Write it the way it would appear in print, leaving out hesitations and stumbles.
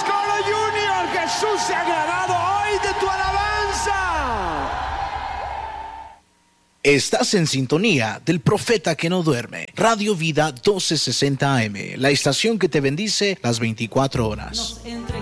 Coro Junior, Jesús se ha agradado hoy de tu alabanza. Estás en sintonía del profeta que no duerme. Radio Vida 1260 AM, la estación que te bendice las 24 horas.